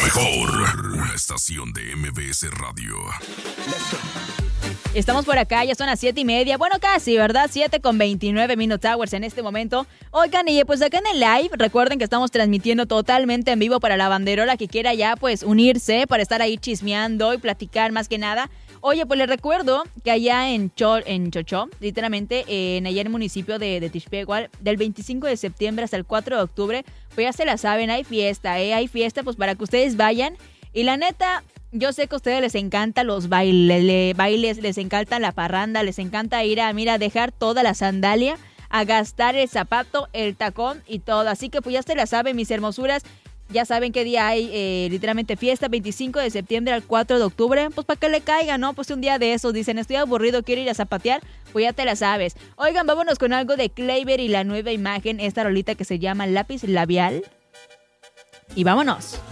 mejor, una estación de MBS Radio. Estamos por acá, ya son las 7:30. Bueno, casi, ¿verdad? 7:29 Minute Hours en este momento. Oigan, y pues acá en el live, recuerden que estamos transmitiendo totalmente en vivo para la banderola que quiera ya pues unirse para estar ahí chismeando y platicar más que nada. Oye, pues les recuerdo que allá en Chocho, literalmente, allá en el municipio de Tixpehual, del 25 de septiembre hasta el 4 de octubre, pues ya se la saben, hay fiesta, hay fiesta pues para que ustedes vayan. Y la neta, yo sé que a ustedes les encantan los bailes, les encanta la parranda, les encanta ir a, mira, dejar toda la sandalia, a gastar el zapato, el tacón y todo. Así que pues ya se la saben, mis hermosuras. Ya saben qué día hay literalmente fiesta, 25 de septiembre al 4 de octubre. Pues para que le caigan, ¿no? Pues un día de esos dicen, estoy aburrido, quiero ir a zapatear. Pues ya te la sabes. Oigan, vámonos con algo de Kleiber y la nueva imagen, esta rolita que se llama Lápiz Labial. Y vámonos.